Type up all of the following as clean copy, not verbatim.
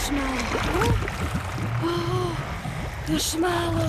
Još malo. Još malo.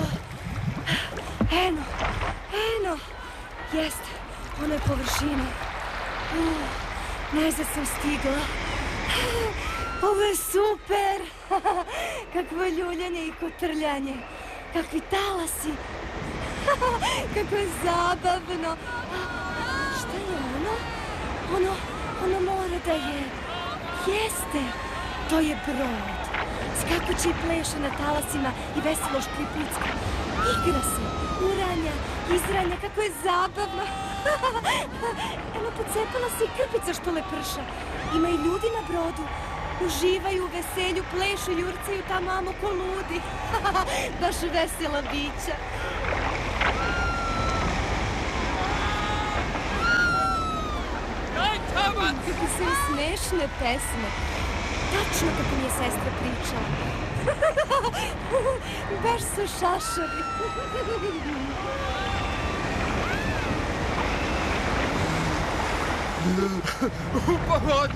Eno. Jeste, ono je površina. Najzad sam stigla. Ovo je super. Kakvo ljuljanje i kotrljanje. Kakvi talasi. Kako je zabavno. Šta je ono? Ono mora da je. Jeste, to je brod. Skakući i pleše na talasima i veselo špripucka. Igra se, uranja, izranja, kako je zabavno. Eno, pocepala se i krpica što leprša. Ima i ljudi na brodu. Uživaju u veselju, plešu, jurcaju tamo ko ludi. Baš vesela bića. Kako su im smešne pesme. Tačno kako mi je sestra pričala. Baš su šašavi. Pomoć!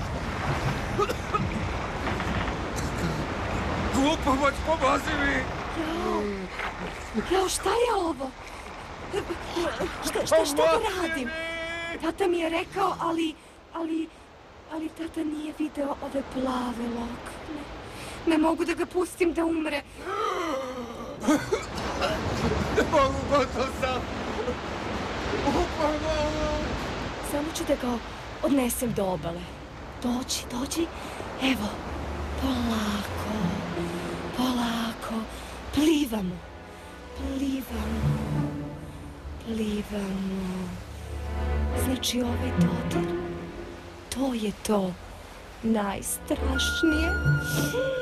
Pomoć, pomozi mi! Jao, šta je ovo? Šta da radim? Tata mi je rekao, ali tata nije video ove plave lokne. Ne mogu da ga pustim da umre. Ne mogu, gotov sam! Samo ću da ga odnesem do obale. Dođi. Evo, polako. Plivamo. Znači ovaj dodir, to je to najstrašnije.